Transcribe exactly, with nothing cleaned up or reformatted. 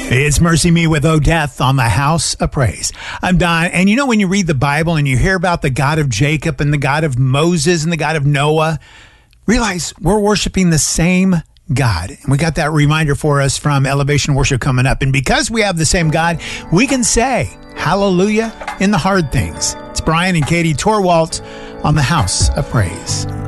It's Mercy Me with Oh Death on the House of Praise. I'm Don, and you know when you read the Bible and you hear about the God of Jacob and the God of Moses and the God of Noah, realize we're worshiping the same God. And we got that reminder for us from Elevation Worship coming up. And because we have the same God, we can say hallelujah in the hard things. It's Brian and Katie Torwalt on the House of Praise.